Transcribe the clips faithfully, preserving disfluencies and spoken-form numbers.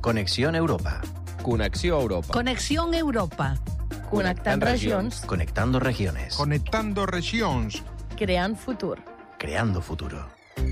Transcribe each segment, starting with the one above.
Connexió Europa. Connexió Europa. Conexión Europa. Connectant regions. Conectando regiones. Conectando regions. Creant futur. Creando futuro.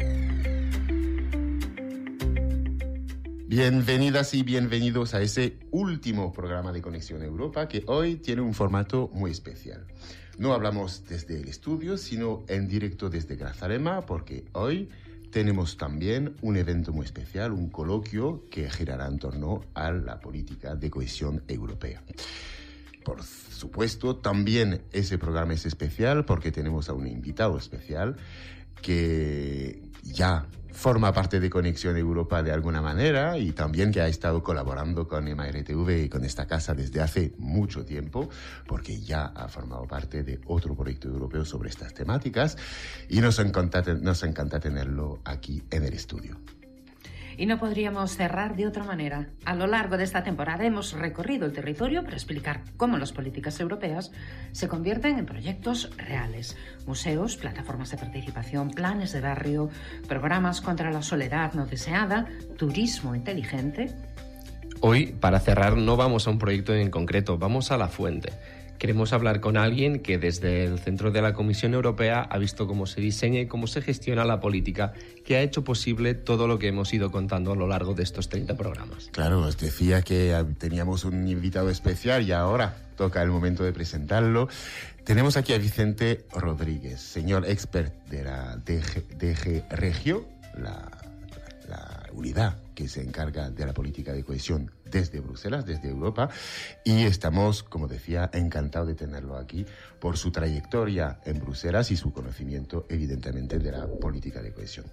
Bienvenidas y bienvenidos a ese último programa de Conexión Europa, que hoy tiene un formato muy especial. No hablamos desde el estudio, sino en directo desde Grazalema, porque hoy tenemos también un evento muy especial, un coloquio que girará en torno a la política de cohesión europea. Por supuesto, también ese programa es especial porque tenemos a un invitado especial que ya forma parte de Conexión Europa de alguna manera y también que ha estado colaborando con E M A R T V y con esta casa desde hace mucho tiempo, porque ya ha formado parte de otro proyecto europeo sobre estas temáticas y nos encanta, nos encanta tenerlo aquí en el estudio. Y no podríamos cerrar de otra manera. A lo largo de esta temporada hemos recorrido el territorio para explicar cómo las políticas europeas se convierten en proyectos reales. Museos, plataformas de participación, planes de barrio, programas contra la soledad no deseada, turismo inteligente. Hoy, para cerrar, no vamos a un proyecto en concreto, vamos a la fuente. Queremos hablar con alguien que desde el centro de la Comisión Europea ha visto cómo se diseña y cómo se gestiona la política, que ha hecho posible todo lo que hemos ido contando a lo largo de estos treinta programas. Claro, os decía que teníamos un invitado especial y ahora toca el momento de presentarlo. Tenemos aquí a Vicente Rodríguez, señor expert de la D G, D G Regio, la, la unidad que se encarga de la política de cohesión desde Bruselas, desde Europa, y estamos, como decía, encantados de tenerlo aquí por su trayectoria en Bruselas y su conocimiento, evidentemente, de la política de cohesión.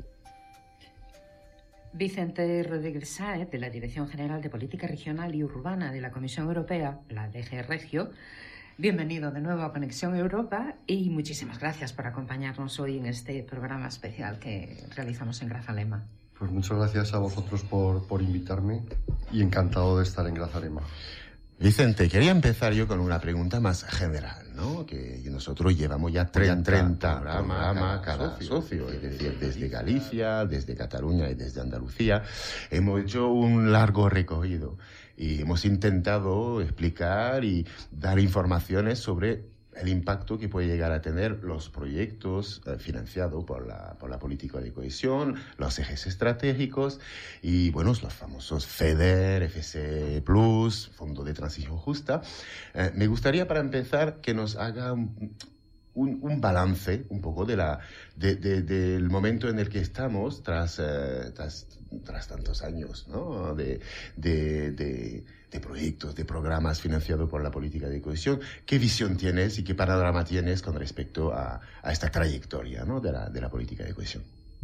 Vicente Rodríguez Sáez, de la Dirección General de Política Regional y Urbana de la Comisión Europea, la D G Regio. Bienvenido de nuevo a Conexión Europa y muchísimas gracias por acompañarnos hoy en este programa especial que realizamos en Grazalema. Pues muchas gracias a vosotros por, por invitarme y encantado de estar en Grazalema. Vicente, quería empezar yo con una pregunta más general, ¿no? Que nosotros llevamos ya treinta, treinta programas cada socio, socio, es decir, desde Galicia, desde Cataluña y desde Andalucía. Hemos hecho un largo recorrido y hemos intentado explicar y dar informaciones sobre el impacto que puede llegar a tener los proyectos eh, financiados por la, por la política de cohesión, los ejes estratégicos y, bueno, los famosos FEDER, F S Plus, Fondo de Transición Justa. Eh, me gustaría, para empezar, que nos haga un, un, un balance un poco de la, de, de, del momento en el que estamos tras, eh, tras, tras tantos años, ¿no? de, de, de de proyectos, de programas financiados por la política de cohesión. ¿Qué visión tienes y qué panorama tienes con respecto a, a esta trayectoria, ¿no? de, la, de la política de cohesión?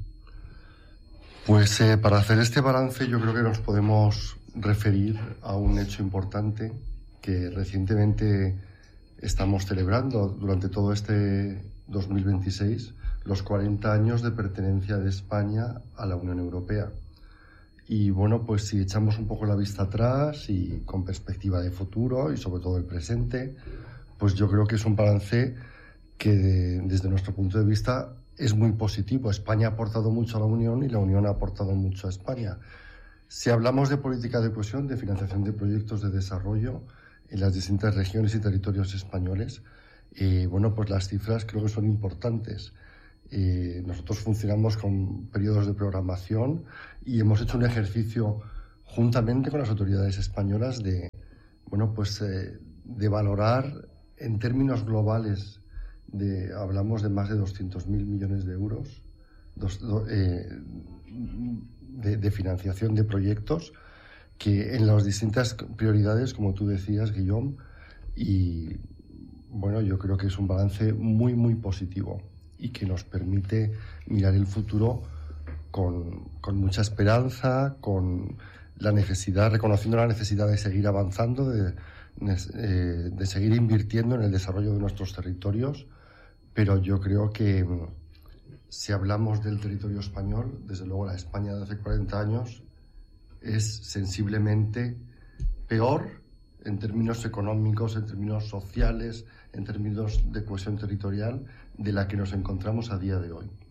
Pues eh, para hacer este balance yo creo que nos podemos referir a un hecho importante que recientemente estamos celebrando durante todo este dos mil veintiséis, los cuarenta años de pertenencia de España a la Unión Europea. Y bueno, pues si echamos un poco la vista atrás y con perspectiva de futuro y sobre todo el presente, pues yo creo que es un balance que de, desde nuestro punto de vista es muy positivo. España ha aportado mucho a la Unión y la Unión ha aportado mucho a España. Si hablamos de política de cohesión, de financiación de proyectos de desarrollo en las distintas regiones y territorios españoles, eh, bueno, pues las cifras creo que son importantes. Eh, nosotros funcionamos con periodos de programación y hemos hecho un ejercicio juntamente con las autoridades españolas de, bueno, pues eh, de valorar en términos globales, de, hablamos de más de doscientos mil millones de euros dos, do, eh, de, de financiación de proyectos que en las distintas prioridades, como tú decías, Guillaume, y bueno, yo creo que es un balance muy, muy positivo y que nos permite mirar el futuro con, con mucha esperanza, con la necesidad, reconociendo la necesidad de seguir avanzando, de, de, de seguir invirtiendo en el desarrollo de nuestros territorios, pero yo creo que si hablamos del territorio español, desde luego la España de hace cuarenta años es sensiblemente peor en términos económicos, en términos sociales, en términos de cohesión territorial, de la que nos encontramos a día de hoy.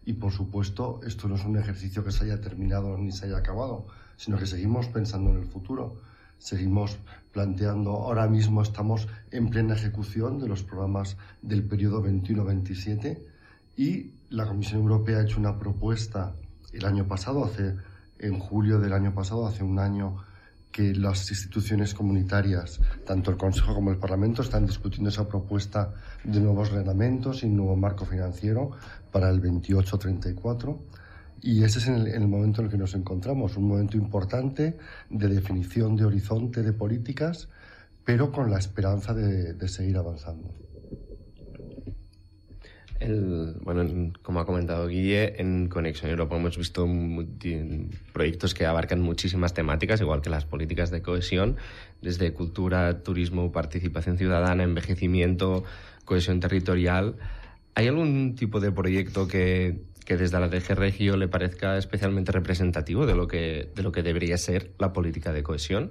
Y, por supuesto, esto no es un ejercicio que se haya terminado ni se haya acabado, sino que seguimos pensando en el futuro. Seguimos planteando, ahora mismo estamos en plena ejecución de los programas del periodo veintiuno veintisiete y la Comisión Europea ha hecho una propuesta el año pasado, hace, en julio del año pasado, hace un año, que las instituciones comunitarias, tanto el Consejo como el Parlamento, están discutiendo esa propuesta de nuevos reglamentos y nuevo marco financiero para el veintiocho treinta y cuatro. Y ese es el, el momento en el que nos encontramos, un momento importante de definición de horizonte de políticas, pero con la esperanza de, de seguir avanzando. El, bueno, como ha comentado Guille, en Conexión Europa hemos visto proyectos que abarcan muchísimas temáticas, igual que las políticas de cohesión, desde cultura, turismo, participación ciudadana, envejecimiento, cohesión territorial. ¿Hay algún tipo de proyecto que, que desde la D G Regio le parezca especialmente representativo de lo que, de lo que debería ser la política de cohesión?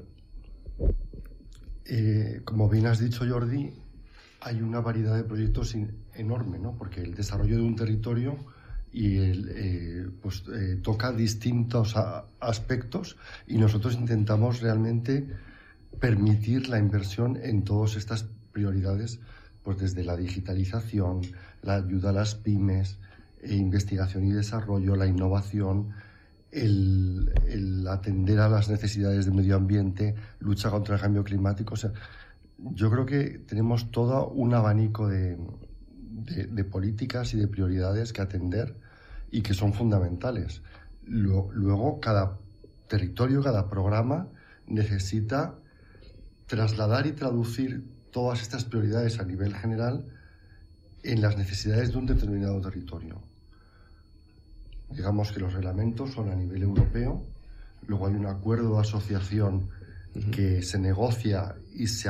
Eh, como bien has dicho, Jordi, hay una variedad de proyectos enorme, ¿no? Porque el desarrollo de un territorio y el, eh, pues, eh, toca distintos a, aspectos y nosotros intentamos realmente permitir la inversión en todas estas prioridades, pues desde la digitalización, la ayuda a las pymes, eh, investigación y desarrollo, la innovación, el, el atender a las necesidades del medio ambiente, lucha contra el cambio climático. O sea, yo creo que tenemos todo un abanico de, de, de políticas y de prioridades que atender y que son fundamentales. Luego, luego, cada territorio, cada programa necesita trasladar y traducir todas estas prioridades a nivel general en las necesidades de un determinado territorio. Digamos que los reglamentos son a nivel europeo, luego hay un acuerdo de asociación uh-huh. que se negocia y se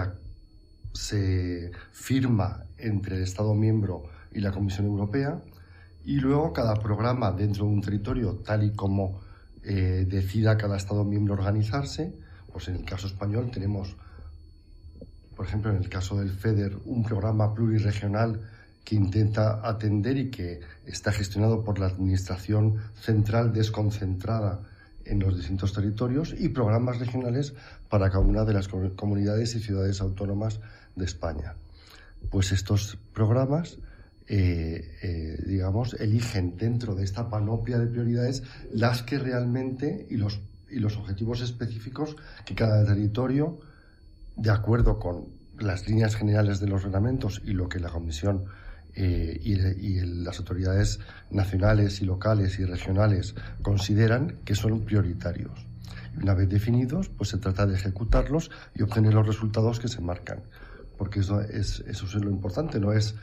se firma entre el Estado miembro y la Comisión Europea, y luego cada programa dentro de un territorio, tal y como eh, decida cada Estado miembro organizarse, pues en el caso español tenemos, por ejemplo, en el caso del FEDER, un programa plurirregional que intenta atender y que está gestionado por la Administración Central desconcentrada en los distintos territorios, y programas regionales para cada una de las comunidades y ciudades autónomas de España. Pues estos programas, eh, eh, digamos, eligen dentro de esta panoplia de prioridades las que realmente y los, y los objetivos específicos que cada territorio, de acuerdo con las líneas generales de los reglamentos y lo que la Comisión eh, y, y las autoridades nacionales y locales y regionales consideran que son prioritarios. Y una vez definidos, pues se trata de ejecutarlos y obtener los resultados que se marcan. Porque eso es, eso es lo importante, no es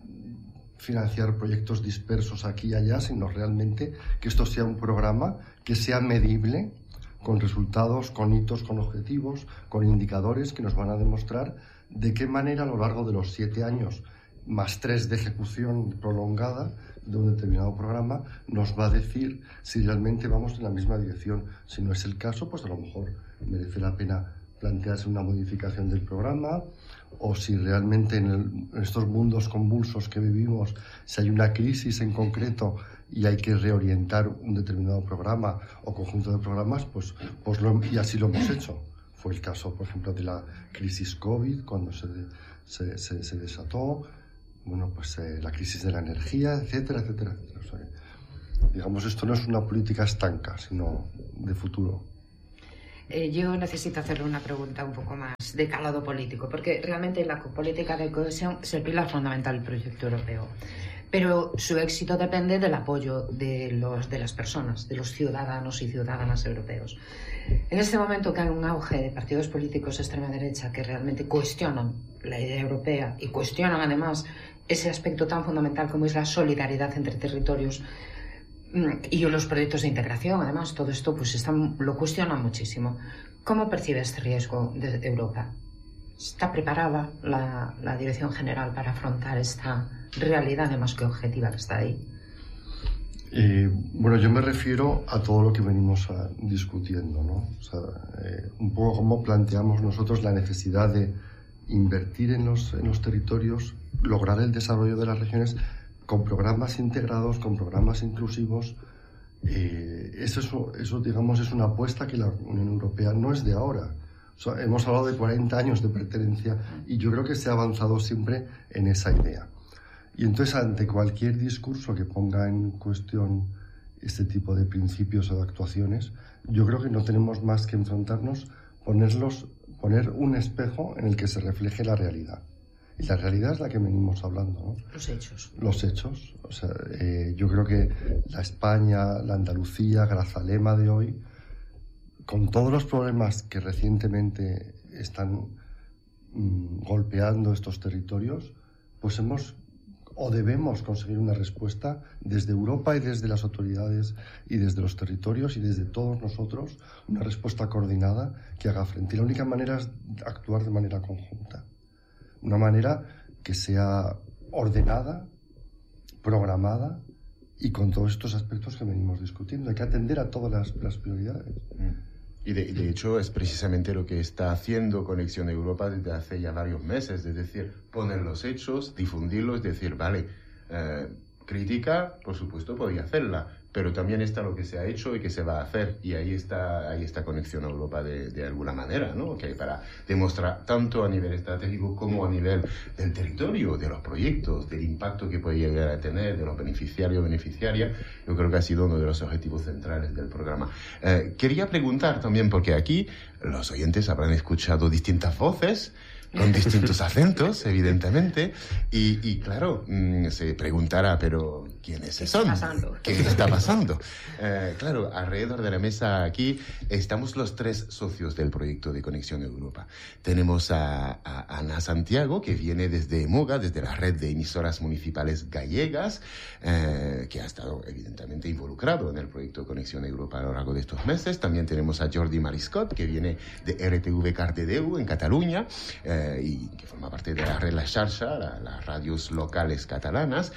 financiar proyectos dispersos aquí y allá, sino realmente que esto sea un programa que sea medible, con resultados, con hitos, con objetivos, con indicadores que nos van a demostrar de qué manera a lo largo de los siete años más tres de ejecución prolongada de un determinado programa nos va a decir si realmente vamos en la misma dirección. Si no es el caso, pues a lo mejor merece la pena plantearse una modificación del programa, o si realmente en, el, en estos mundos convulsos que vivimos, si hay una crisis en concreto y hay que reorientar un determinado programa o conjunto de programas, pues, pues lo, y así lo hemos hecho. Fue el caso, por ejemplo, de la crisis COVID, cuando se, se, se, se desató, bueno, pues eh, la crisis de la energía, etcétera, etcétera, etcétera. O sea, digamos, esto no es una política estanca, sino de futuro. Eh, yo necesito hacerle una pregunta un poco más de calado político, porque realmente la política de cohesión es el pilar fundamental del proyecto europeo, pero su éxito depende del apoyo de, los, de las personas, de los ciudadanos y ciudadanas europeos. En este momento que hay un auge de partidos políticos de extrema derecha que realmente cuestionan la idea europea y cuestionan además ese aspecto tan fundamental como es la solidaridad entre territorios y los proyectos de integración, además, todo esto pues están, lo cuestionan muchísimo. ¿Cómo percibe este riesgo de Europa? ¿Está preparada la, la Dirección General para afrontar esta realidad además que objetiva que está ahí? Eh, bueno, yo me refiero a todo lo que venimos a, discutiendo, ¿no? O sea, eh, un poco cómo planteamos nosotros la necesidad de invertir en los, en los territorios, lograr el desarrollo de las regiones con programas integrados, con programas inclusivos. Eh, eso, eso, eso, digamos, es una apuesta que la Unión Europea no es de ahora. O sea, hemos hablado de cuarenta años de pertenencia y yo creo que se ha avanzado siempre en esa idea. Y entonces, ante cualquier discurso que ponga en cuestión este tipo de principios o de actuaciones, yo creo que no tenemos más que enfrentarnos, ponerlos, poner un espejo en el que se refleje la realidad. Y la realidad es la que venimos hablando, ¿no? Los hechos. Los hechos. O sea, eh, yo creo que la España, la Andalucía, Grazalema de hoy, con todos los problemas que recientemente están mmm, golpeando estos territorios, pues hemos o debemos conseguir una respuesta desde Europa y desde las autoridades y desde los territorios y desde todos nosotros, una respuesta coordinada que haga frente. Y la única manera es actuar de manera conjunta. Una manera que sea ordenada, programada y con todos estos aspectos que venimos discutiendo. Hay que atender a todas las, las prioridades. Y de, de hecho es precisamente lo que está haciendo Conexión Europa desde hace ya varios meses, es decir, poner los hechos, difundirlos, decir, vale, eh, crítica, por supuesto, podía hacerla, pero también está lo que se ha hecho y que se va a hacer, y ahí está, ahí está Conexión Europa de, de alguna manera, ¿no? Que para demostrar tanto a nivel estratégico como a nivel del territorio, de los proyectos, del impacto que puede llegar a tener, de los beneficiarios, beneficiarias, yo creo que ha sido uno de los objetivos centrales del programa. Eh, quería preguntar también, porque aquí los oyentes habrán escuchado distintas voces, con distintos acentos, evidentemente, y, y claro, mmm, se preguntará, pero ¿quiénes ¿Qué son? está pasando? ¿Qué está pasando? Eh, claro, alrededor de la mesa aquí estamos los tres socios del proyecto de Conexión Europa. Tenemos a, a Ana Santiago, que viene desde Moga, desde la red de emisoras municipales gallegas, eh, que ha estado evidentemente involucrado en el proyecto Conexión Europa a lo largo de estos meses. También tenemos a Jordi Mariscot, que viene de R T V Cardedeu, en Cataluña, eh, y que forma parte de la red La Xarxa, la, las radios locales catalanas,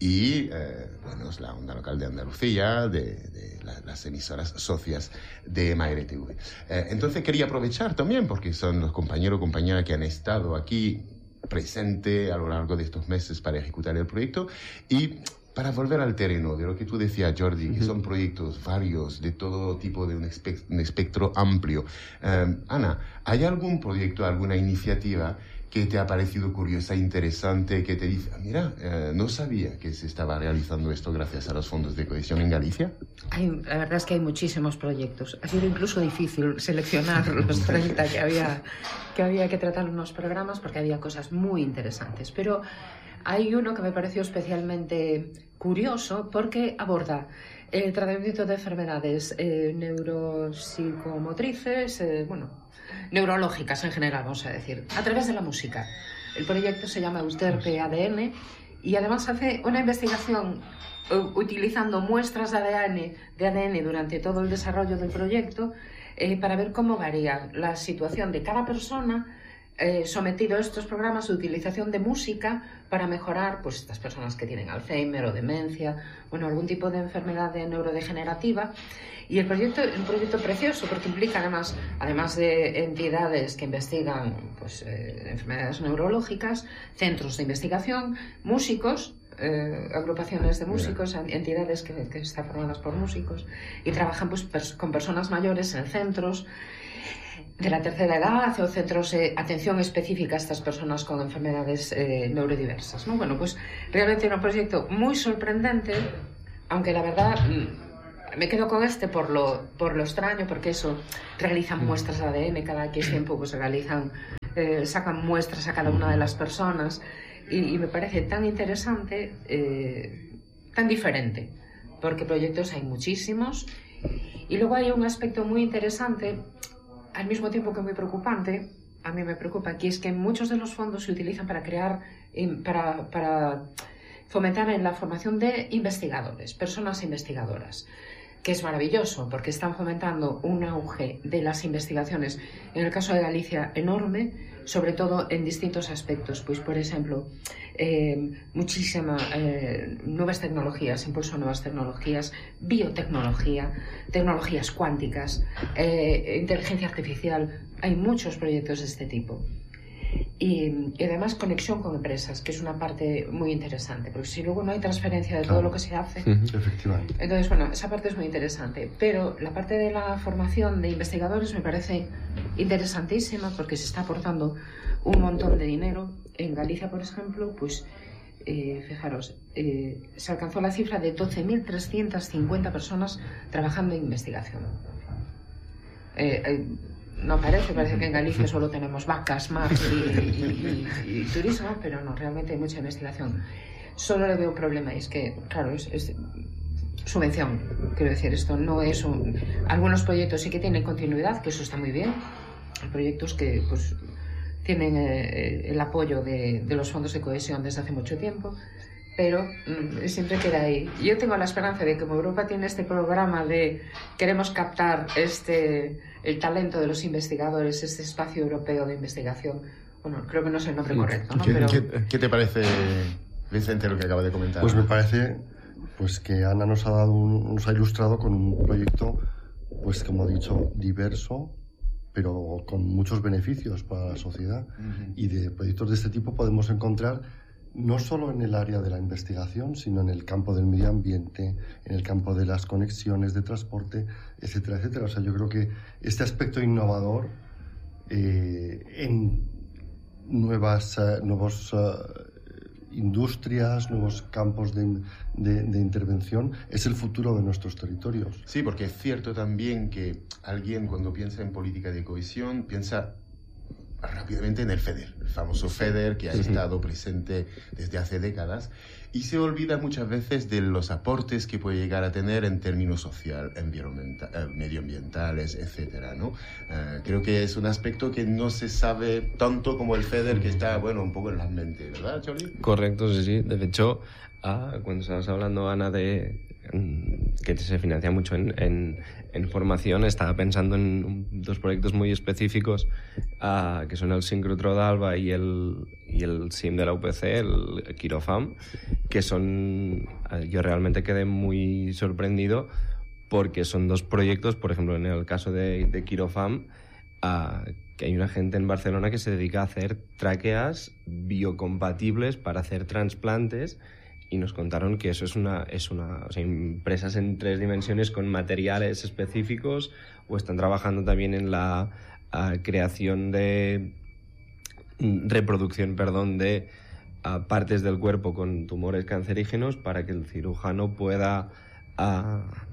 y eh, bueno, es la onda local de Andalucía, de, de la, las emisoras socias de E M A R T V. Eh, entonces quería aprovechar también, porque son los compañeros o compañeras que han estado aquí presente a lo largo de estos meses para ejecutar el proyecto, y para volver al terreno de lo que tú decías, Jordi, que son proyectos varios, de todo tipo, de un, espe un espectro amplio. Eh, Ana, ¿hay algún proyecto, alguna iniciativa que te ha parecido curiosa, interesante, que te dice, mira, eh, no sabía que se estaba realizando esto gracias a los fondos de cohesión en Galicia? Hay, la verdad es que hay muchísimos proyectos. Ha sido incluso difícil seleccionar los treinta que había, que había que tratar en los programas, porque había cosas muy interesantes. Pero hay uno que me pareció especialmente curioso porque aborda el tratamiento de enfermedades eh, neuropsicomotrices, eh, bueno, neurológicas en general, vamos a decir, a través de la música. El proyecto se llama Eusterpe A D N y además hace una investigación uh, utilizando muestras de A D N, de A D N durante todo el desarrollo del proyecto eh, para ver cómo varía la situación de cada persona Eh, sometido a estos programas de utilización de música para mejorar, pues, estas personas que tienen Alzheimer o demencia, bueno, algún tipo de enfermedad de neurodegenerativa. Y el proyecto es un proyecto precioso porque implica además, además de entidades que investigan, pues, eh, enfermedades neurológicas, centros de investigación, músicos, eh, agrupaciones de músicos, entidades que, que están formadas por músicos y trabajan, pues, pers con personas mayores en centros de la tercera edad o centros de atención específica a estas personas con enfermedades eh, neurodiversas, ¿no? Bueno, pues realmente era un proyecto muy sorprendente, aunque la verdad mmm, me quedo con este por lo, por lo extraño, porque eso, realizan muestras de A D N, cada X tiempo pues realizan, eh, sacan muestras a cada una de las personas y, y me parece tan interesante, eh, tan diferente, porque proyectos hay muchísimos. Y luego hay un aspecto muy interesante, al mismo tiempo que muy preocupante, a mí me preocupa, que es que muchos de los fondos se utilizan para crear, para, para fomentar en la formación de investigadores, personas investigadoras, que es maravilloso porque están fomentando un auge de las investigaciones, en el caso de Galicia, enorme, sobre todo en distintos aspectos, pues por ejemplo, eh, muchísimas eh, nuevas tecnologías, impulso a nuevas tecnologías, biotecnología, tecnologías cuánticas, eh, inteligencia artificial, hay muchos proyectos de este tipo. Y, y además conexión con empresas, que es una parte muy interesante, porque si luego no hay transferencia de todo lo que se hace, efectivamente. Entonces, bueno, esa parte es muy interesante, pero la parte de la formación de investigadores me parece interesantísima porque se está aportando un montón de dinero. En Galicia, por ejemplo, pues eh, fijaros, eh, se alcanzó la cifra de doce mil trescientas cincuenta personas trabajando en investigación. Eh, eh, No parece, parece que en Galicia solo tenemos vacas, mar y, y, y, y turismo, pero no, realmente hay mucha investigación. Solo le veo un problema, y es que, claro, es, es subvención, quiero decir, esto no es un... Algunos proyectos sí que tienen continuidad, que eso está muy bien, hay proyectos que pues tienen eh, el apoyo de, de los fondos de cohesión desde hace mucho tiempo, pero mm, siempre queda ahí. Yo tengo la esperanza de que como Europa tiene este programa de queremos captar este el talento de los investigadores, este espacio europeo de investigación, bueno, creo que no es el nombre correcto, ¿no? ¿Qué, Pero... ¿qué, ¿Qué te parece, Vicente, lo que acaba de comentar? Pues me parece pues que Ana nos ha dado un, nos ha ilustrado con un proyecto, pues como ha dicho, diverso, pero con muchos beneficios para la sociedad. Uh-huh. Y de proyectos de este tipo podemos encontrar no solo en el área de la investigación, sino en el campo del medio ambiente, en el campo de las conexiones de transporte, etcétera, etcétera. O sea, yo creo que este aspecto innovador eh, en nuevas, uh, nuevos uh, industrias, nuevos campos de, de, de intervención, es el futuro de nuestros territorios. Sí, porque es cierto también que alguien cuando piensa en política de cohesión piensa rápidamente en el FEDER, el famoso FEDER que ha estado presente desde hace décadas, y se olvida muchas veces de los aportes que puede llegar a tener en términos social, eh, medioambientales, etcétera, ¿no? Uh, creo que es un aspecto que no se sabe tanto como el FEDER, que está, bueno, un poco en las mentes, ¿verdad, Choli? Correcto, sí, sí. De hecho, ah, cuando estabas hablando, Ana, de que se financia mucho en, en, en formación, estaba pensando en dos proyectos muy específicos, uh, que son el Sincrotró d'Alba y el, y el S I M de la U P C, el Quirofam, que son... Yo realmente quedé muy sorprendido porque son dos proyectos, por ejemplo, en el caso de, de Quirofam, uh, que hay una gente en Barcelona que se dedica a hacer tráqueas biocompatibles para hacer trasplantes. Y nos contaron que eso es una, es una, o sea, empresas en tres dimensiones con materiales específicos, o están trabajando también en la uh, creación de reproducción, perdón, de uh, partes del cuerpo con tumores cancerígenos para que el cirujano pueda uh,